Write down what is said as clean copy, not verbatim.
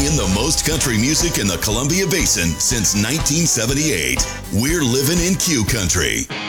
playing the most country music in the Columbia Basin since 1978. We're living in Q Country.